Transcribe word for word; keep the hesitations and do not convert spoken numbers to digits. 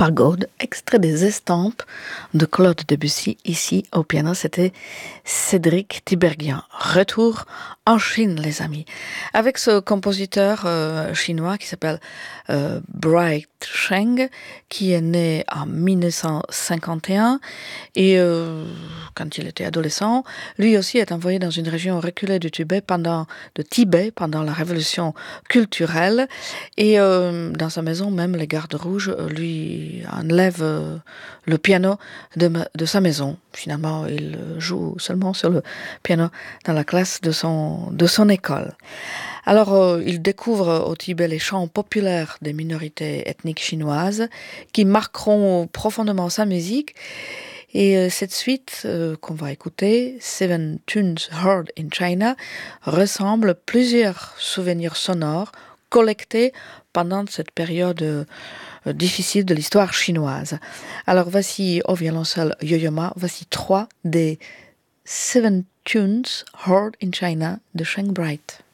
Pagode, extrait des Estampes de Claude Debussy. Ici, au piano, c'était Cédric Tiberghien. Retour en Chine, les amis, avec ce compositeur euh, chinois qui s'appelle euh, Bright Sheng, qui est né en dix-neuf cent cinquante et un et euh, quand il était adolescent, lui aussi est envoyé dans une région reculée du Tibet pendant, de Tibet pendant la révolution culturelle, et euh, dans sa maison même les gardes rouges lui enlèvent euh, le piano de, de sa maison. Finalement, il joue seulement sur le piano dans la classe de son, de son école. Alors, euh, il découvre au Tibet les chants populaires des minorités ethniques chinoises qui marqueront profondément sa musique. Et euh, cette suite euh, qu'on va écouter, Seven Tunes Heard in China, ressemble à plusieurs souvenirs sonores collectés pendant cette période euh, difficile de l'histoire chinoise. Alors voici au violoncelle Yo-Yo Ma, voici trois des Seven Tunes Heard in China de Sheng Bright.